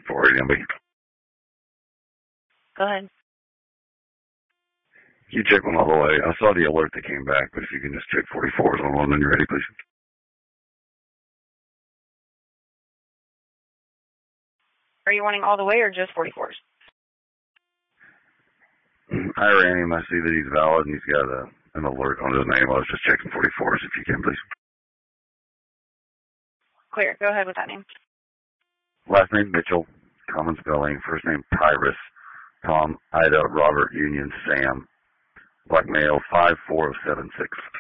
480 MB. Go ahead. You check one all the way. I saw the alert that came back, but if you can just check 44s on one when you're ready, please. Are you wanting all the way or just 44s? I ran him. I see that he's valid and he's got an alert on his name. I was just checking 44s if you can, please. Clear. Go ahead with that name. Last name Mitchell, common spelling. First name Tyrus, Tom, Ida, Robert, Union, Sam. Black male, 54076.